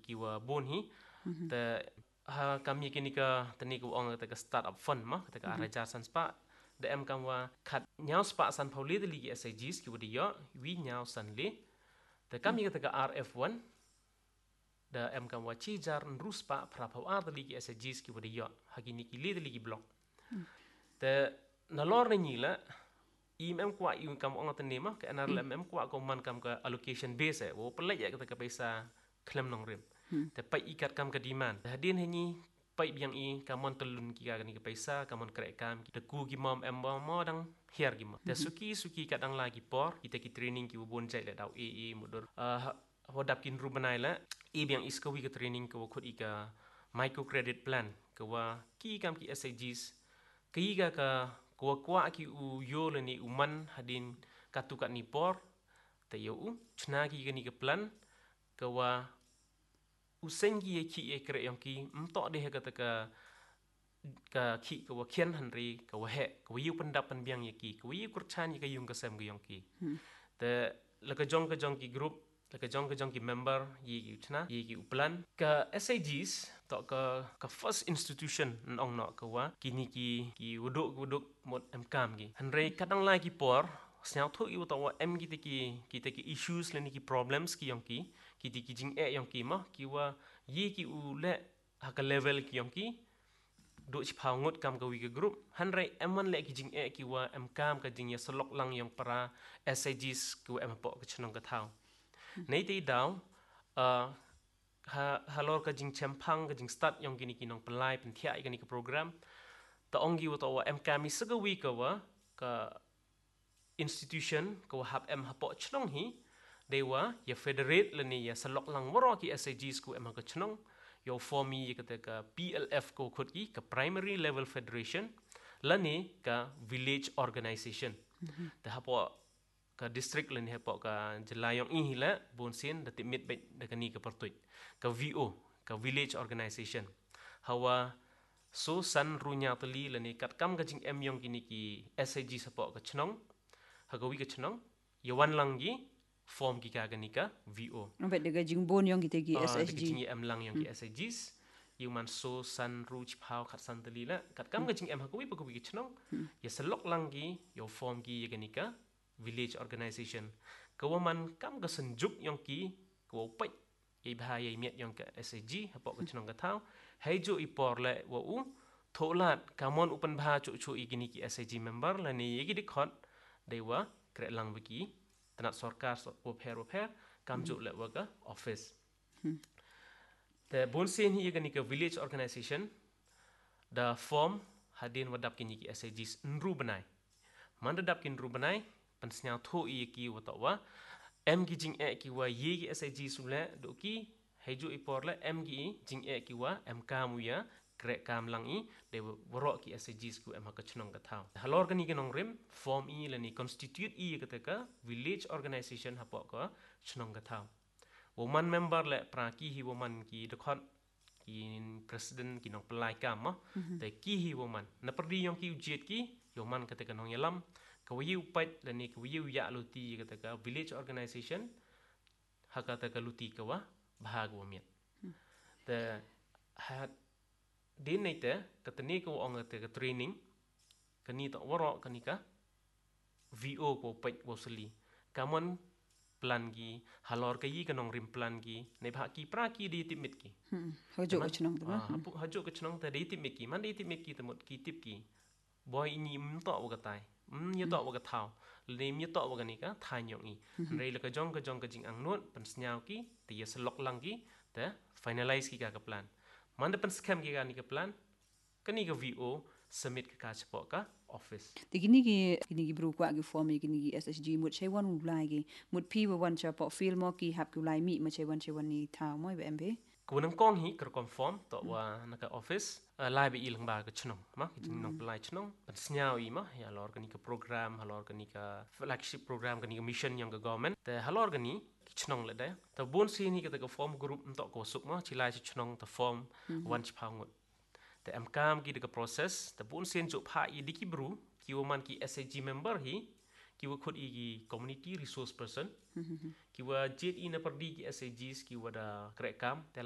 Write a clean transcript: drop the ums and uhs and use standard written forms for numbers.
kiwa bon hi te kami kini ka tani ko ong te ka startup fund ma te ka araja san spa de em kam wa khat nyau spa san phawle de li SAGs ki wadi yo wi nyau san le te kami ka RF1 da em kam wa chi jar nru spa pra phaw ar de li SAGs ki wadi yo hagini ki le de li blok te na lor ni la IMM kwa yung kam ong tani ma ka NRLM kwa ko man kam ka allocation base wo pelai ya ka pesa klem nong rim te pai ikat kam ka demand hadin hani pai biang i kamon telun ki ka ni ka pesa kamon krek kam ki ku ki mom em mo dang hier gi ma te suki kadang lagi por kita ki training ki bon jai le daw mudur hodap kin rubanai la i biang iskawi ka training ko khod i ka micro credit plan ka wa ki kam ki SAGs ki ka kwa ki u yo le ni uman hadin katukat ni por te yo chna ki ni ka plan ka wa usengi ye ki e kre yong ki mto de ka ka ki ka wa khian hanri ka wa he ka wi pandap pan biang ye ki ka wi kurchan ye ka yung ka sem ga yong ki te la ka jong ki group la ka jong ki member ye ki chna ye ki plan ka SAGs to ka first institution nong no ka wa kini ki wuduk mot em kam gi hanre kadang la ki por sнял thu yu to wa em ki te ki issues le ni ki problems ki yong ki ti ki jing e yong ki ma ki wa yi ki u le ha ka level ki yong ki do chi phao ngot kam ka wi ka group hanre em man le ki jing e ki wa em kam ka jing ya solok lang yong para SAGs ki wa em po ka chnong ka thau nei te daw halor ka jing chempang ka jing start yong ki nong pelai pen thia ka ni ka program ta ong gi wa to wa em kam mi saga wi ka wa ka institution ko hab em hapo chnong hi dewa ya federate le ni ya salok lang woro ki SAGs ko em ka chnong yo form yi ka PLF ko khot ki ka primary level federation la ni ka village organization ta hapo ka district le ni hapo ka jelayong i hila bonsin da timit bet da kani ka pertuit ka VO ka village organization hawa so san runya tali le ni kat kam ka jing em yong kini ki SAG hapo ka chnong hagawi ka chnong yawan langgi form ki ka ganika VO bet de jing bon yong ki te ki SSG jing em lang yong ki SAGs yu man so san ruch phao khat san tali la kat kam ka jing em hagawi pa ko ki chnong ya salok langgi yo form ki ya ganika village organization kawaman kam ka sanjuk yong ki ko pai ei bhai miet yong ka SAG hapo ka chnong ka thau haijo ipor le wa u tholat kamon upan bha chu igini ki SAG member la ni yigi dikhot dewa kre lang bagi tanat sarkar wo pher kam ju le waga office the bonsen hi gani ka village organization the form hadin wadap kini ki SAGs nru banai man dap kin ru banai pan snya tho i ki wa to wa em gi jing e ki wa ye ki SAG sule do ki heju ipor le em gi jing e ki wa em kam ya kre kam lang i de woro ki SAGs ku em ka chnong ka thau halor ka ni ke nong rim form i le ni constitute i ka village organization hapo ka chnong ka thau woman member le pra ki hi woman ki dekhot ki president ki nong pelai kam ma te ki hi woman na perdi yong ki ujet ki yoman ka te ka nong yalam ka wi upat le ni ka wi ya luti ka village organization hakata ka luti ka wa bahag wa miet te hat din nei te katani ko ong te ka training kani to woro kani ka VO ko pek wo seli kamon plan gi halor ka yi kanong rim plan gi nei bha ki pra ki di timit ki hojo ka chnong ta hajo ka chnong ta di timit ki man di timit ki tamot ki tip ki boy ni mto wa ka tai ni to wa ka thau le mi to wa ka ni ka thai nyong i rei la ka jong ka jing ang not pan snyao ki te ya slok lang ki te finalize ki ka plan man de pan scam ki ka ni ka plan kani ka VO submit ka chapo ka office te kini ki bru kwa ki form kini ki SSG mut che wan ulai ki mut pi wan cha po feel mo ki hap ki ulai mi ma che wan ni tha mo be mbe kunang kong hi kar conform to wa naka office lai be ilang ba ka chnong ma ki jing nong plai chnong pan snyao i ma ya lor kani ka program halor kani ka flagship program kani ka mission yang ka government te halor kani chnong le da ta bon si ni ka form group to ko suk ma chilai chnong ta form wan chphang te em kam ki ka process te bon sen chu pha i diki bru ki woman ki SAG member hi ki wa khod i ki community resource person ki wa jet i na perdi ki SAGs ki wa da krek kam